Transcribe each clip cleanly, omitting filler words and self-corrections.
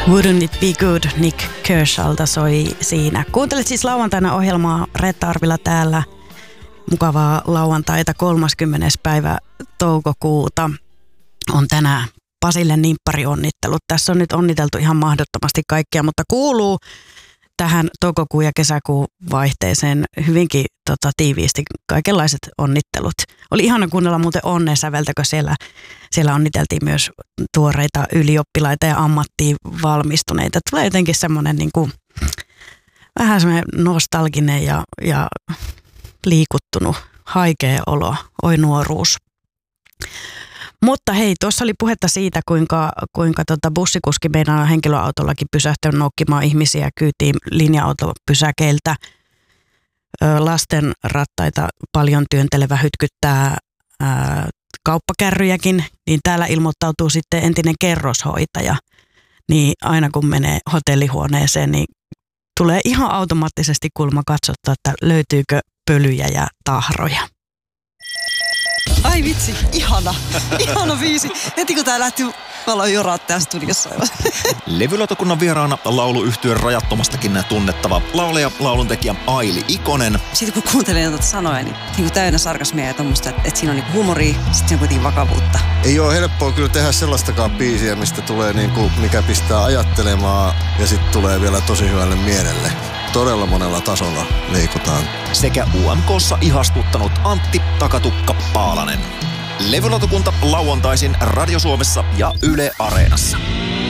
Wouldn't it be good, Nick Kershawlta soi siinä. Kuuntelet siis lauantaina ohjelmaa Reetta Arvila täällä. Mukavaa lauantaita 30. päivä toukokuuta on tänään Pasille nimpparionnittelut. Tässä on nyt onniteltu ihan mahdottomasti kaikkia, mutta kuuluu tähän toukokuun ja kesäkuun vaihteeseen hyvinkin tiiviisti kaikenlaiset onnittelut. Oli ihana kuunnella muuten Onnen säveltä, kun siellä onniteltiin myös tuoreita ylioppilaita ja ammattiin valmistuneita. Tulee jotenkin semmoinen niin kuin, vähän semmoinen nostalginen ja liikuttunut, haikea olo, oi nuoruus. Mutta hei, tuossa oli puhetta siitä, kuinka bussikuski meidän henkilöautollakin pysähtynyt noukkimaan ihmisiä kyytiin linja-autopysäkeiltä. Lasten rattaita paljon työntelevä hytkyttää kauppakärryjäkin, niin täällä ilmoittautuu sitten entinen kerroshoitaja. Niin aina kun menee hotellihuoneeseen, niin tulee ihan automaattisesti kulma katsottua, että löytyykö pölyjä ja tahroja. Ai vitsi, ihana biisi. Heti kun tää lähti, mä aloin joraa tää studiossa. Levylautakunnan vieraana lauluyhtyön Rajattomastakin tunnettava laulaja, lauluntekijä Aili Ikonen. Sitten kun kuuntelin noita sanoja, niin täynnä sarkasmia ja tommoista, että siinä on niinku humoria, sitten siinä on kuitenkin vakavuutta. Ei ole helppoa kyllä tehdä sellaistakaan biisiä, mistä tulee niinku, mikä pistää ajattelemaan ja sitten tulee vielä tosi hyvälle mielelle. Todella monella tasolla liikutaan. Sekä UMK:ssa ihastuttanut Antti Takatukka Paalanen. Levylautakunta lauantaisin Radio Suomessa ja Yle Areenassa.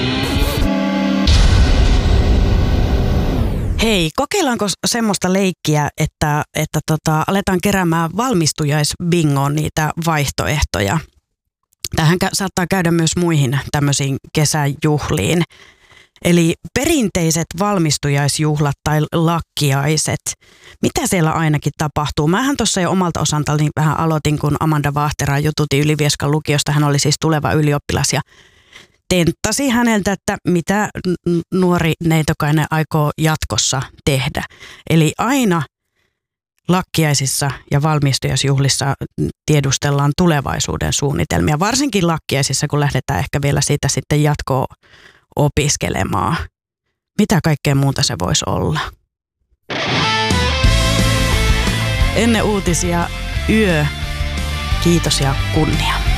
Hei, kokeillaanko semmoista leikkiä, että aletaan keräämään valmistujaisbingoon niitä vaihtoehtoja? Tähän saattaa käydä myös muihin tämmöisiin kesäjuhliin. Eli perinteiset valmistujaisjuhlat tai lakkiaiset, mitä siellä ainakin tapahtuu? Mähän tuossa jo omalta osaltani vähän aloitin, kun Amanda Vahtera jututi Ylivieskan lukiosta. Hän oli siis tuleva ylioppilas ja tenttasi häneltä, että mitä nuori neitokainen aikoo jatkossa tehdä. Eli aina lakkiaisissa ja valmistujaisjuhlissa tiedustellaan tulevaisuuden suunnitelmia. Varsinkin lakkiaisissa, kun lähdetään ehkä vielä siitä sitten jatkoon opiskelemaan. Mitä kaikkea muuta se voisi olla? Ennen uutisia Yö. Kiitos ja kunnia.